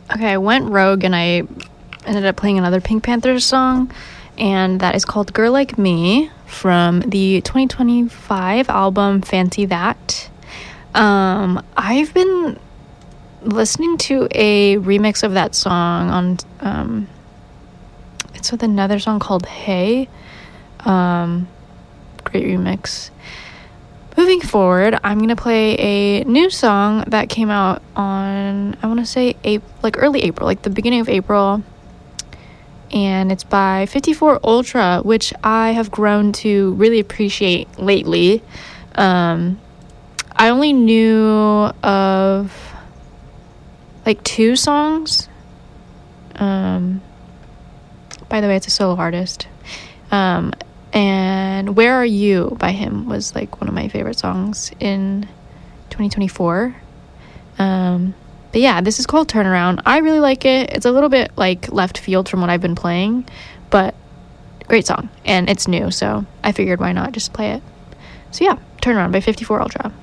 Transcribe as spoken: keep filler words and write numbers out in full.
Okay, I went rogue and I ended up playing another Pink Panthers song, and that is called Girl Like Me from the twenty twenty-five album Fancy That. Um, I've been listening to a remix of that song on, um, it's with another song called Hey. Um, great remix. Moving forward, I'm going to play a new song that came out on, I want to say, April, like early April, like the beginning of April. And it's by fifty-four Ultra, which I have grown to really appreciate lately. Um, I only knew of like two songs. Um, by the way, it's a solo artist. Um, and Where Are You by him was like one of my favorite songs in twenty twenty-four. Um, but yeah, this is called Turnaround. I really like it. It's a little bit like left field from what I've been playing, but great song. And it's new, so I figured why not just play it. So yeah, Turnaround by fifty-four Ultra.